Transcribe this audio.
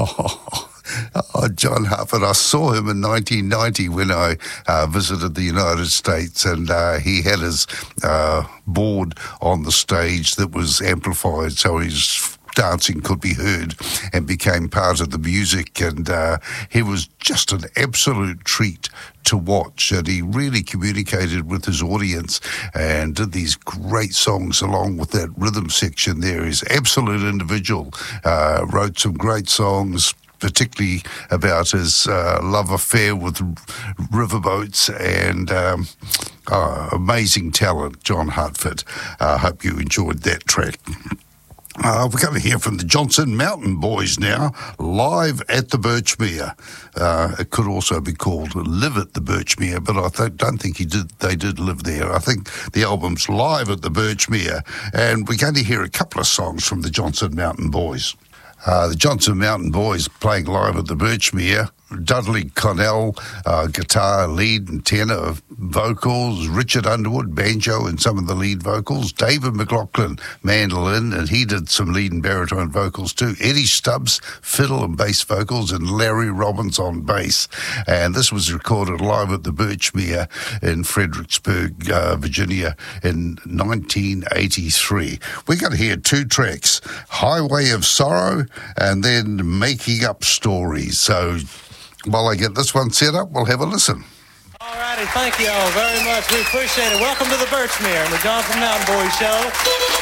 Oh, John Hartford, I saw him in 1990 when I visited the United States, and he had his board on the stage that was amplified, so his dancing could be heard and became part of the music, and he was just an absolute treat to watch, and he really communicated with his audience and did these great songs along with that rhythm section there. He's an absolute individual, wrote some great songs, particularly about his love affair with riverboats, and amazing talent, John Hartford. I hope you enjoyed that track. We're going to hear from the Johnson Mountain Boys now, live at the Birchmere. It could also be called Live at the Birchmere, but I don't think they did live there. I think the album's Live at the Birchmere, and we're going to hear a couple of songs from the Johnson Mountain Boys. The Johnson Mountain Boys playing live at the Birchmere. Dudley Connell, guitar, lead and tenor vocals. Richard Underwood, banjo and some of the lead vocals. David McLaughlin, mandolin, and he did some lead and baritone vocals too. Eddie Stubbs, fiddle and bass vocals, and Larry Robbins on bass. And this was recorded live at the Birchmere in Fredericksburg, Virginia in 1983. We're going to hear two tracks, Highway of Sorrow and then Making Up Stories. So while I get this one set up, we'll have a listen. All righty, thank you all very much. We appreciate it. Welcome to the Birchmere and the Johnson Mountain Boys Show.